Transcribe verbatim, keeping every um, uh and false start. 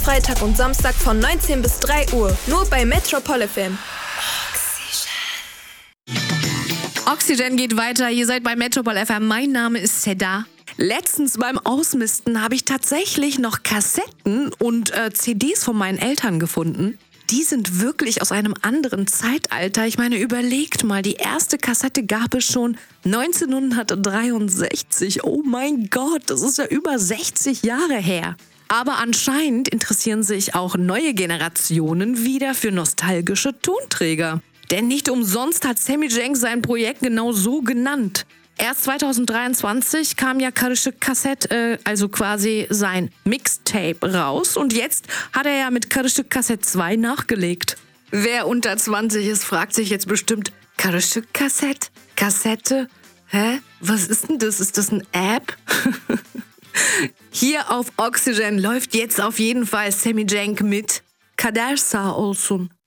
Freitag und Samstag von neunzehn bis drei Uhr. Nur bei Metropol F M. Oxygen geht weiter. Ihr seid bei Metropol F M. Mein Name ist Seda. Letztens beim Ausmisten habe ich tatsächlich noch Kassetten und äh, C Ds von meinen Eltern gefunden. Die sind wirklich aus einem anderen Zeitalter. Ich meine, überlegt mal, die erste Kassette gab es schon neunzehnhundertdreiundsechzig. Oh mein Gott, das ist ja über sechzig Jahre her. Aber anscheinend interessieren sich auch neue Generationen wieder für nostalgische Tonträger. Denn nicht umsonst hat Sammy Jenks sein Projekt genau so genannt. Erst zweitausenddreiundzwanzig kam ja Karışık Kaset, äh, also quasi sein Mixtape raus. Und jetzt hat er ja mit Karışık Kaset zwei nachgelegt. Wer unter zwanzig ist, fragt sich jetzt bestimmt, Karışık Kaset? Kassette? Hä? Was ist denn das? Ist das eine App? Hier auf Oxygen läuft jetzt auf jeden Fall Sammy Cenk mit Kader sağ olsun.